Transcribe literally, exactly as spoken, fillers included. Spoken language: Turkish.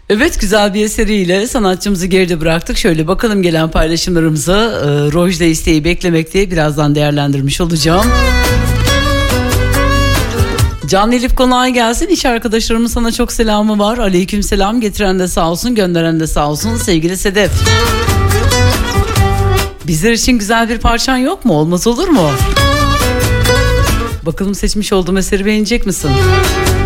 Evet, güzel bir eseriyle sanatçımızı geride bıraktık. Şöyle bakalım gelen paylaşımlarımıza. e, Rojda isteği beklemekte, birazdan değerlendirmiş olacağım. Can Elif kolay gelsin. İş arkadaşlarımın sana çok selamı var. Aleyküm selam. Getiren de sağ olsun, gönderen de sağ olsun. Sevgili Sedef. Bizler için güzel bir parçan yok mu? Olmaz olur mu? Bakalım seçmiş olduğum eseri beğenecek misin?